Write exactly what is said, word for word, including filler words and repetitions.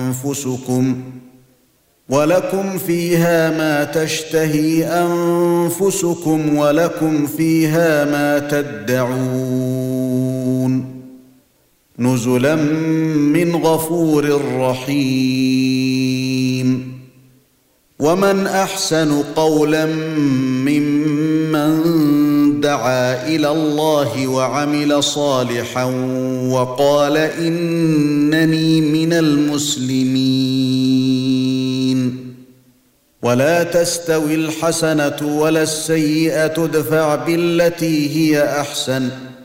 أنفسكم ولكم فيها ما تشتهي أنفسكم ولكم فيها ما تدعون نزلا من غفور رحيم ومن أحسن قولا ممن دعا إلى الله وعمل صالحا وقال إنني من المسلمين ولا تستوي الحسنة ولا السيئة ادفع بالتي هي أحسن